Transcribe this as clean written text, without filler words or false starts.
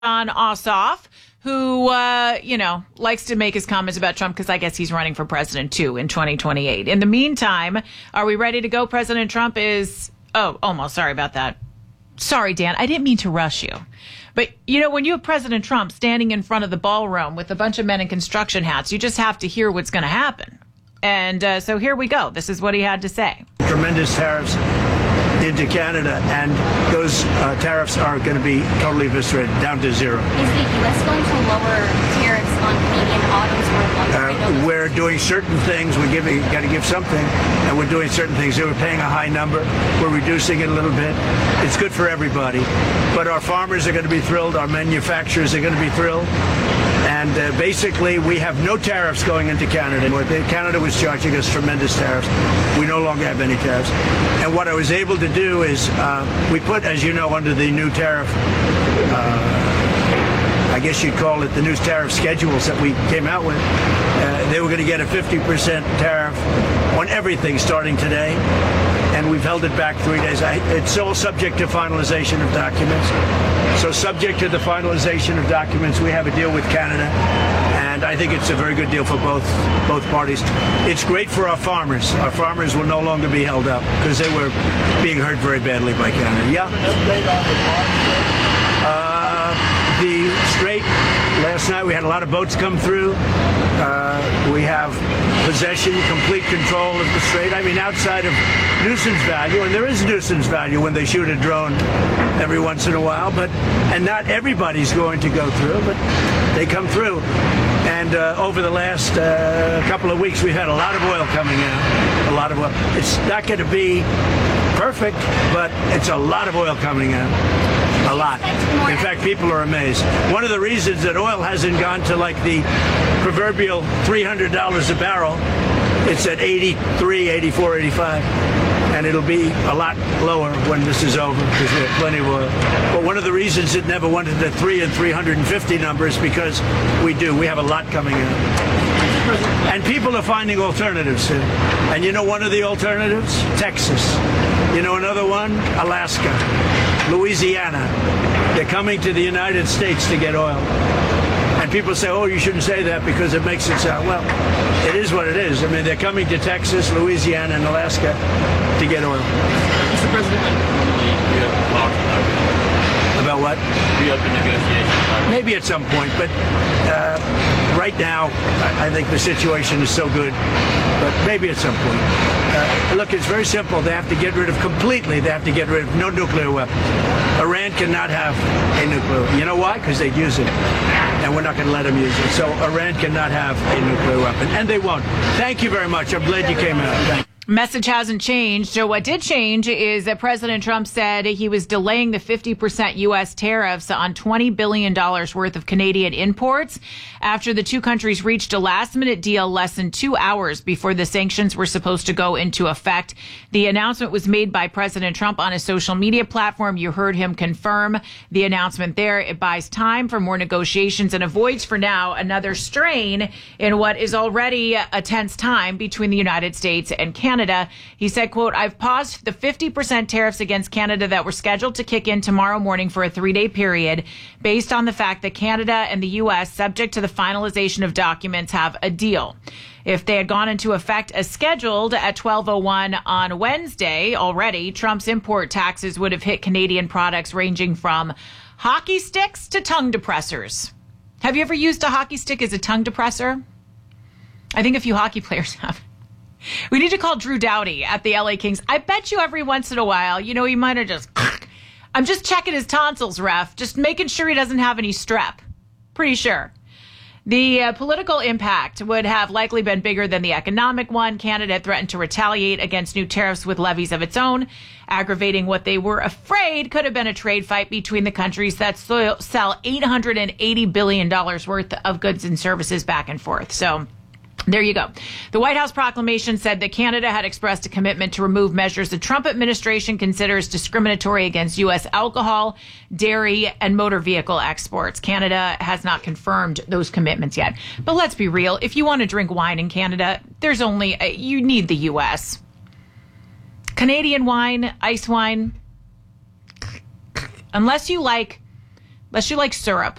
Jon Ossoff, who, likes to make his comments about Trump because I guess he's running for president, too, in 2028. In the meantime, are we ready to go? President Trump is... Oh, almost. Sorry about that. Sorry, Dan. I didn't mean to rush you. But, when you have President Trump standing in front of the ballroom with a bunch of men in construction hats, you just have to hear what's going to happen. And so here we go. This is what he had to say. Tremendous tariffs into Canada, and those tariffs are going to be totally eviscerated, down to zero. Is the U.S. going to lower tariffs on Canadian autos or luxury? We're doing certain things. Got to give something, and we're doing certain things. We're paying a high number. We're reducing it a little bit. It's good for everybody. But our farmers are going to be thrilled. Our manufacturers are going to be thrilled. And basically, we have no tariffs going into Canada anymore. Canada was charging us tremendous tariffs. We no longer have any tariffs. And what I was able to do is we put, as you know, under the new tariff, I guess you'd call it the new tariff schedules that we came out with. They were going to get a 50% tariff on everything starting today. And we've held it back 3 days. It's all subject to finalization of documents. So subject to the finalization of documents, we have a deal with Canada. And I think it's a very good deal for both parties. It's great for our farmers. Our farmers will no longer be held up because they were being hurt very badly by Canada. Yeah. The Strait, last night we had a lot of boats come through. We have possession, complete control of the Strait. I mean, outside of nuisance value, and there is nuisance value when they shoot a drone every once in a while, and not everybody's going to go through, but they come through. And over the last couple of weeks, we've had a lot of oil coming out, a lot of oil. It's not going to be perfect, but it's a lot of oil coming out. A lot. In fact, people are amazed. One of the reasons that oil hasn't gone to like the proverbial $300 a barrel, it's at 83, 84, 85. And it'll be a lot lower when this is over because we have plenty of oil. But one of the reasons it never went to the 3 and 350 numbers because we have a lot coming in. And people are finding alternatives. And you know one of the alternatives? Texas. You know another one? Alaska. Louisiana. They're coming to the United States to get oil. And people say, oh, you shouldn't say that because it makes it sound, well, it is what it is. I mean, they're coming to Texas, Louisiana, and Alaska to get oil. Mr. President, we have talked about what? Reopen negotiations. Maybe at some point, but right now, I think the situation is so good, but maybe at some point. Look, it's very simple. They have to get rid of no nuclear weapons. Iran cannot have a nuclear. You know why? Because they'd use it. And we're not going to let them use it. So Iran cannot have a nuclear weapon. And they won't. Thank you very much. I'm glad you came out. Thank you. Message hasn't changed. So what did change is that President Trump said he was delaying the 50% U.S. tariffs on $20 billion worth of Canadian imports after the two countries reached a last-minute deal less than 2 hours before the sanctions were supposed to go into effect. The announcement was made by President Trump on his social media platform. You heard him confirm the announcement there. It buys time for more negotiations and avoids for now another strain in what is already a tense time between the United States and Canada. He said, quote, I've paused the 50% tariffs against Canada that were scheduled to kick in tomorrow morning for a 3-day period based on the fact that Canada and the U.S., subject to the finalization of documents, have a deal. If they had gone into effect as scheduled at 12:01 on Wednesday already, Trump's import taxes would have hit Canadian products ranging from hockey sticks to tongue depressors. Have you ever used a hockey stick as a tongue depressor? I think a few hockey players have. We need to call Drew Doughty at the LA Kings. I bet you every once in a while, he might have just, I'm just checking his tonsils, ref, just making sure he doesn't have any strep. Pretty sure. The political impact would have likely been bigger than the economic one. Canada threatened to retaliate against new tariffs with levies of its own, aggravating what they were afraid could have been a trade fight between the countries that sell $880 billion worth of goods and services back and forth. So there you go. The White House proclamation said that Canada had expressed a commitment to remove measures the Trump administration considers discriminatory against U.S. alcohol, dairy, and motor vehicle exports. Canada has not confirmed those commitments yet. But let's be real. If you want to drink wine in Canada, you need the U.S. Canadian wine, ice wine, unless you like Unless you like syrup.